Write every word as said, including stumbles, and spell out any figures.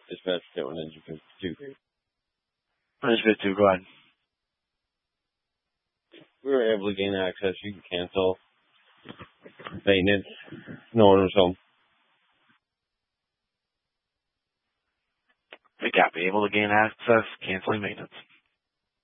dispatch that one engine fifty-two. Engine fifty-two, go ahead. We were able to gain access. You can cancel maintenance. No one was home. We got be able to gain access, canceling maintenance.